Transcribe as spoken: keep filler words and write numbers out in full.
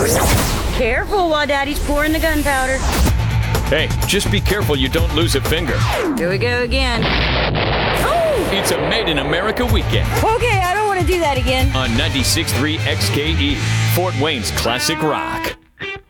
Careful while Daddy's pouring the gunpowder. Hey, just be careful you don't lose a finger. Here we go again. Oh! It's a Made in America weekend Okay, I don't want to do that again. on ninety-six point three X K E, Fort Wayne's classic rock.